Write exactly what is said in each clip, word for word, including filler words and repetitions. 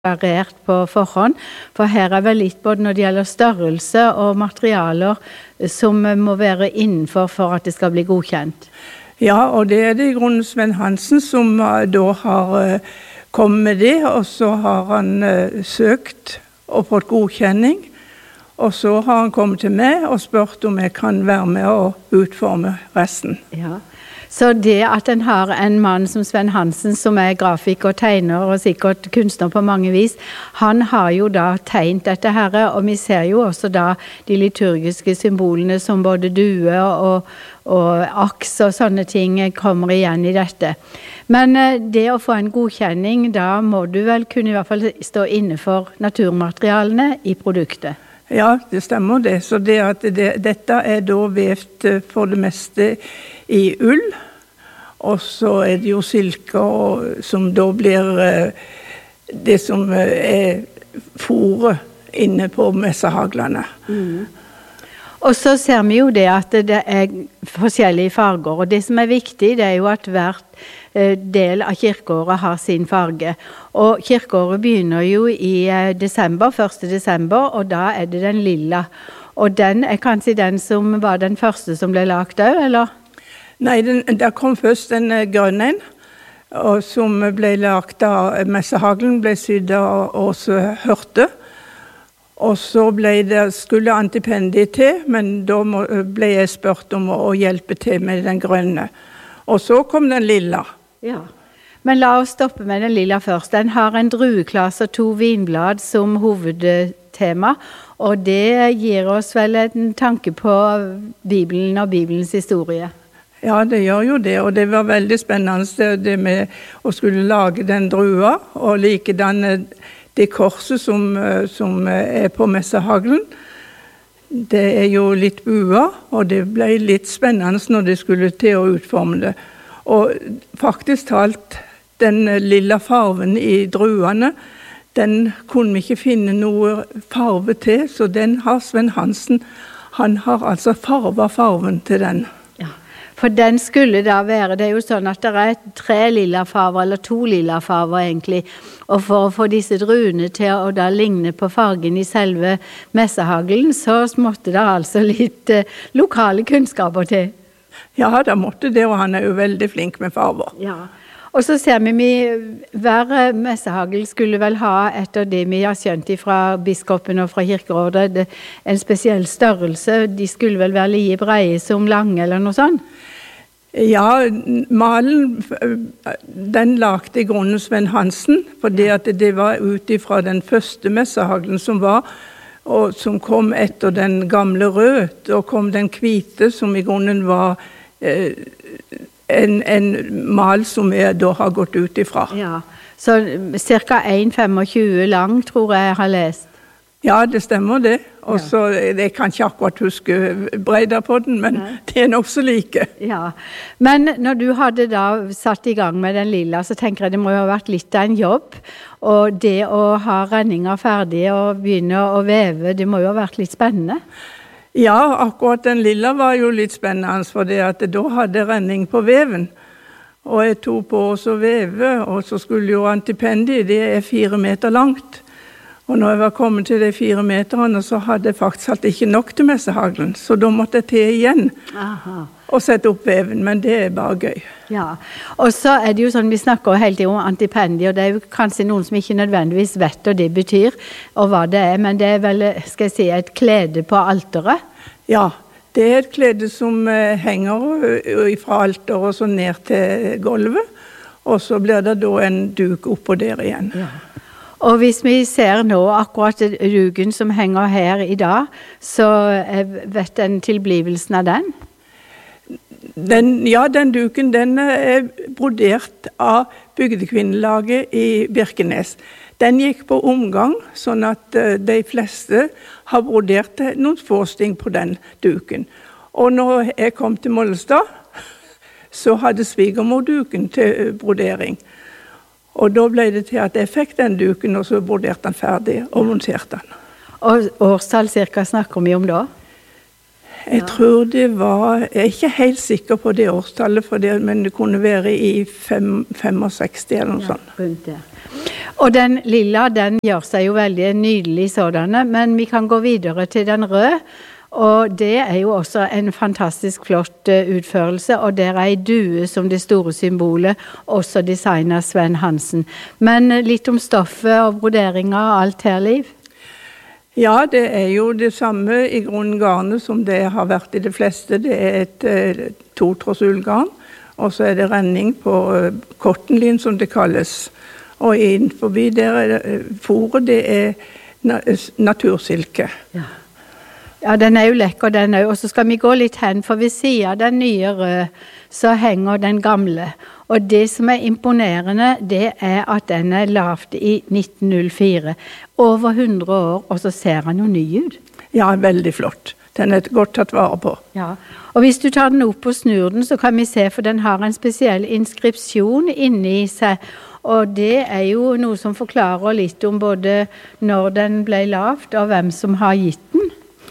deklarert på forhånd, for her er vel litt både når det gjelder størrelse og materialer som må være innenfor for at det skal bli godkjent. Ja, og det er det i grunnen Sven Hansen som uh, da har uh, kommet med det, og så har han uh, søkt og fått godkjenning, og så har han kommet til meg og spurt om jeg kan være med og utforme resten. Ja. Så det at en har en mann som Sven Hansen, som er grafiker og tegner og sikkert kunstner på mange vis, han har jo da tegnet dette her, og vi ser jo også da de liturgiske symbolene som både due og, og aks og sånne ting kommer igjen i dette. Men det å få en godkjenning, da må du vel kunne i hvert fall stå inne for naturmaterialene i produktet. Ja, det stemmer det. Så det at det, dette er da vevt for det meste i ull, og så er det jo silke som da blir det som er fôret inne på messehaglene. Mm. Og så ser vi jo det at det er forskjellige farger, og det som er viktig, det er jo at hvert del av kirkeåret har sin farge. Og kirkeåret begynner jo i desember, første desember, og da er det den lilla. Og den er kanskje den som var den første som ble lagt også, eller? Nei, den, der kom først en grønn en, og som ble lagt av messehaglen, ble sydd av Åse Hørte. Og så ble det, skulle Antipendi til, men da ble jeg spurt om å hjelpe til med den grønne. Og så kom den lilla. Ja, men la oss stoppe med den lilla først. Den har en drueklasse og to vinblad som hovedtema, og det gir oss vel en tanke på Bibelen og Bibelens historie. Ja, det gjør jo det, og det var veldig spennende det med å skulle lage den drua, og likedan det korset som, som er på messehaglen. Det er jo litt bua, og det ble litt spennende når de skulle til å utforme det. Og faktisk talt, den lilla farven i druene, den kunne vi ikke finne noe farve til, så den har Sven Hansen, han har altså farvet farven til den. For den skulle da være, det er jo sånn at det er tre lilla farver, eller to lilla farver egentlig, og for å få disse druene til å da ligne på fargen i selve messehaglen, så måtte det altså litt eh, lokale kunnskaper til. Ja, da måtte det, og han er jo veldig flink med farver. Ja, og så ser vi, vi hver messehagel skulle vel ha, etter det vi har skjønt fra biskopen og fra kirkerådet, en spesiell størrelse. De skulle vel være like breie som lange, eller noe sånt? Ja, malen, den lagde i grunnen Sven Hansen, fordi at det var ut fra den første messehaglen som var, og som kom etter den gamle rød, og kom den hvite, som i grunnen var eh, en, en mal som jeg da har gått ut ifra. Ja, så cirka en komma tjuefem lang, tror jeg jeg har lest. Ja, det stemmer det. Og så, ja. Jeg kan ikke akkurat huske bredda på den, men Nei. Det er nok så like. Ja, men når du hadde da satt i gang med den lilla, så tenker jeg det må jo ha vært litt av en jobb. Og det å ha renninger ferdige og begynne å veve, det må jo ha vært litt spennende. Ja, akkurat den lilla var jo litt spennende, for det at da hadde renning på veven. Og jeg tok på oss å veve, og så skulle jo Antipendi, det er fire meter langt. Og når jeg var kommet til de fire meterne, så hadde jeg faktisk ikke nok til messehaglen. Så da måtte jeg til igjen Aha. Og sette opp veven, men det er bare gøy. Ja, og så er det jo sånn, vi snakker hele tiden om Antipendi, og det er jo kanskje noen som ikke nødvendigvis vet hva det betyr, og hva det er, men det er vel, skal jeg si, et klede på alteret? Ja, det er et klede som henger fra alteret og så ned til gulvet, og så blir det da en duk oppå der igjen. Ja. Og hvis vi ser nå akkurat duken som henger her i dag, så vet den tilblivelsen av den? den? Ja, den duken den er brodert av bygdekvinnelaget i Birkenes. Den gikk på omgang, sånn at de fleste har brodert noen få sting på den duken. Og når jeg kom til Mollestad, så hadde svigermor duken til brodering. Og da ble det til at jeg fikk den duken, og så broderte den ferdig og monterte den. Og årstall cirka snakker vi om da? Jeg ja. tror det var, jeg er ikke helt sikker på det årstallet, for det, men det kunne være i fem, sekstifem eller noe ja, sånt. Rundt det. Og den lilla, den gjør seg jo veldig nydelig sådanne, men vi kan gå videre til den røde, og det er jo også en fantastisk flott utførelse, og der er en due som det store symbolet, også designet av Sven Hansen. Men litt om stoffet og broderinger og alt her, Liv? Ja, det er jo det samme i grunnen garnet som det har vært i det fleste. Det er et eh, totrådsullgarn, og så er det renning på eh, cottonlin som det kalles. Og innenfor der er det, fôret, det er na natursilke. Ja. Ja, den er jo lekker, den er jo. Og så skal vi gå litt hen, for ved siden av den nye røde, så henger den gamle. Og det som er imponerende, det er at den er lavet i nitten null fire. Over hundre år, og så ser den jo ny ut. Ja, veldig flott. Den er godt tatt vare på. Ja, og hvis du tar den opp og snur den, så kan vi se, for den har en spesiell inskripsjon inni seg. Og det er jo noe som forklarer litt om både når den ble lavet, og hvem som har gitt den.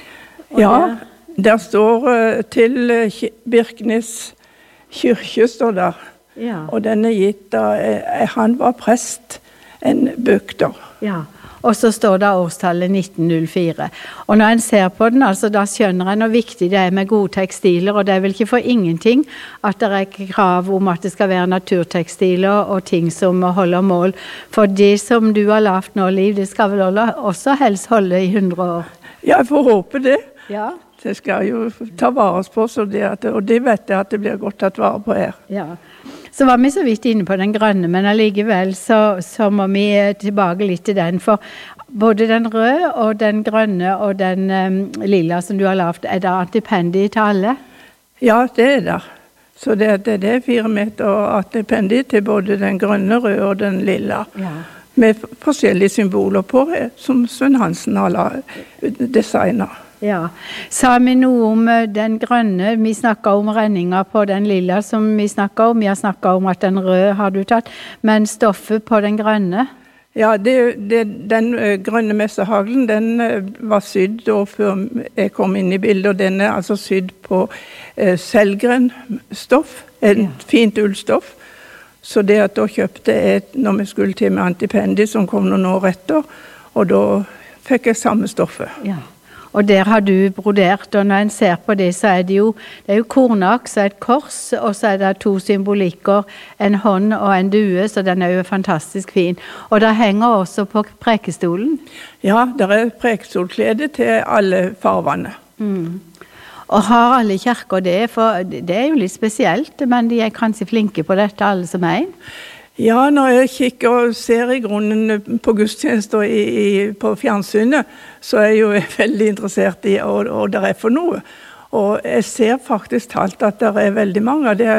Og ja, der står uh, til uh, Birkenes kyrkje, står der. Ja. Og den er gitt da, uh, han var prest, en bøkter. Ja, og så står det årstallet nitten null fire. Og når en ser på den, altså, da skjønner en hvor viktig det er med gode tekstiler, og det er vel ikke for ingenting at det er krav om at det skal være naturtekstiler og ting som holder mål. For det som du har lavet nå, Liv, det skal vel også helst holde i hundre år? Ja, jeg får håpe det. Ja. Det skal jo ta vare på, så det at, og det vet jeg at det blir godt tatt vare på her. Ja. Så var vi så vidt inne på den grønne, men allikevel så, så må vi tilbake litt til den, for både den røde og den grønne og den um, lilla som du har lavet, er det antipendi til alle? Ja, det er det. Så det, det, det er fire meter antipendi til både den grønne, røde og den lilla. Ja. Med forskjellige symboler på, som Sven Hansen har designet. Ja, sa vi noe om den grønne, vi snakket om renninger på den lilla som vi snakket om, vi har snakket om at den røde har du tatt, men stoffet på den grønne? Ja, det, det, den grønne messehaglen, den var sydd da før jeg kom inn i bildet, og den er altså sydd på eh, selvgrenstoff, en ja. Fint ullstoff. Så det at da kjøpte jeg, når vi skulle til med antipendi, som kom noen år etter, og da fikk jeg samme stoffet. Ja. Og der har du brodert, og når en ser på det, så er det jo, det er jo kornaks, så er et kors, og så er det to symbolikker, en hånd og en due, så den er jo fantastisk fin. Og det henger også på prekestolen. Ja, det er prekestolklede til alle farvene. Mm. Og har alle kirker det, for det er jo litt spesielt, men de er kanskje flinke på dette, alle som er en. Ja, når jeg kikker og ser i grunnen på gudstjenester i, i, på fjernsynet, så er jeg jo veldig interessert i hva det er for noe. Og jeg ser faktisk talt at det er veldig mange av det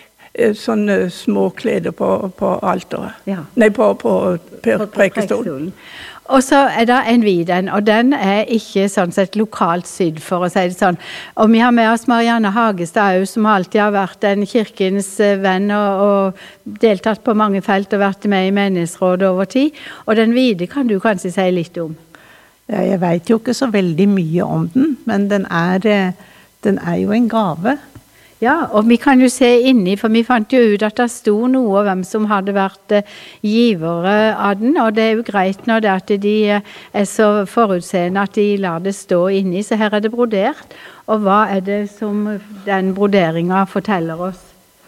er sånne små kleder på, på alteret. Ja. Nei, på, på, på prekestolen. Og så er det en hviden, og den er ikke sånn sett lokalt sydd, for å si det sånn. Og vi har med oss Marianne Hagestad, som alltid har vært en kirkens venn og, og deltatt på mange felt og vært med i menighetsrådet over tid. Og den hvide kan du kanskje si litt om? Ja, jeg vet jo ikke så veldig mye om den, men den er, den er jo en gave. Ja, og vi kan jo se inni, for vi fant jo ut at det stod noe om hvem som hadde vært givere av den, og det er jo greit når det at de er så forutseende at de lar det stå inni, så her er det brodert. Og hva er det som den broderingen forteller oss?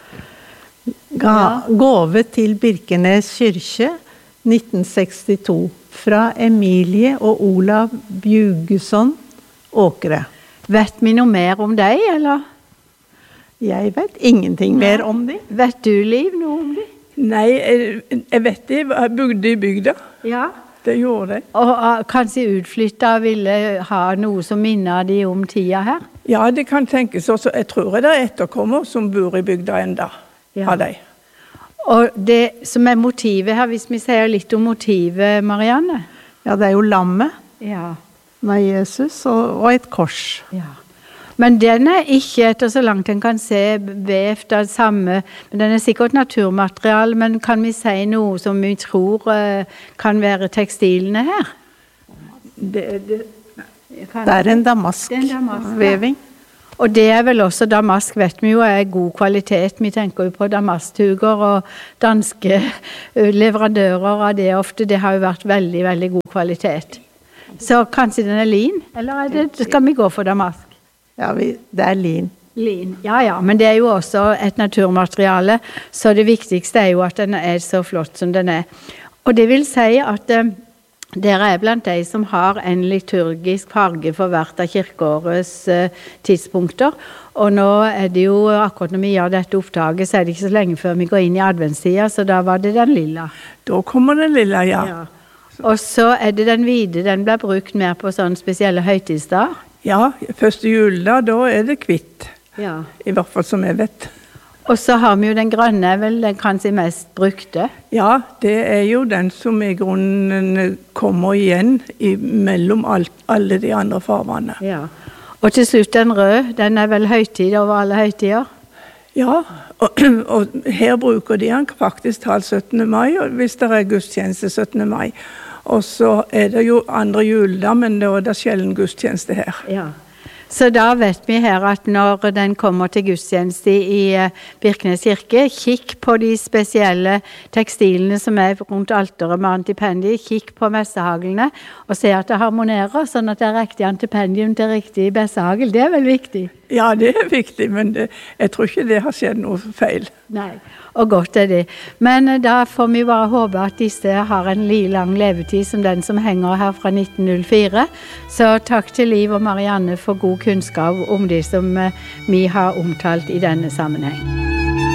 Ga, Gåve til Birkenes kyrkje nitten sekstito fra Emilie og Olav Bjugesson Åkre. Vet vi noe mer om deg, eller? Jeg vet ingenting Nei. Mer om dem. Vet du, Liv, noe om dem? Nei, jeg, jeg vet de jeg bodde i bygda. Ja. Det gjorde de. Og uh, kanskje utflytta ville ha noe som minner de om tida her? Ja, det kan tenkes også. Jeg tror det er etterkommer som bor i bygda enda, ja. Av de. Og det som er motivet her, hvis vi sier litt om motivet, Marianne? Ja, det er jo lammet. Ja. Med Jesus og, og et kors. Ja. Men den er ikke, etter så langt en kan se, vevt av samme, men den er sikkert naturmaterial, men kan vi si noe som vi tror uh, kan være tekstilene her? Det, det, det er en damaskveving. Ja. Og det er vel også damask, vet vi jo, er god kvalitet. Vi tenker jo på damasthuger og danske leverandører av det ofte. Det har jo vært veldig, veldig god kvalitet. Så kanskje den er lin, eller er det, skal vi gå for damask? Ja, vi, det er lin. Lin, ja, ja, men det er jo også et naturmateriale, så det viktigste er jo at den er så flott som den er. Og det vil si at eh, dere er blant de som har en liturgisk farge for hvert av kirkeårets eh, tidspunkter, og nå er det jo, akkurat når vi gjør dette opptaket, så er det ikke så lenge før vi går inn i adventstida, så da var det den lilla. Da kommer den lilla, ja. Ja. Og så er det den hvite, den blir brukt mer på sånne spesielle høytidsdager. Ja, første juledag, da er det kvitt. Ja. I hvert fall som jeg vet. Og så har vi jo den grønne, vel den kanskje mest brukte. Ja, det er jo den som i grunnen kommer igjen i, mellom alt, alle de andre farvene. Ja. Og til slutt den røde, den er vel høytid over alle høytider? Ja, og, og her bruker de den faktisk til syttende mai, hvis det er gudstjeneste syttende mai. Og så er det jo andre juledag, men da er det sjelden gudstjeneste her. Ja. Så da vet vi her at når den kommer til gudstjeneste i Birkenes kirke, kikk på de spesielle tekstilene som er rundt alteret med antipendiet, kikk på messehaglene og se at det harmonerer, sånn at det er riktig antipendium til riktig messehagel. Det er vel viktig? Ja, det er viktig, men det, jeg tror ikke det har skjedd noe feil. Nei, og godt er det. Men da får vi bare håpe at disse har en like lang levetid som den som henger her fra nitten null fire. Så takk til Liv og Marianne for god kunnskap om det som vi har omtalt i denne sammenheng.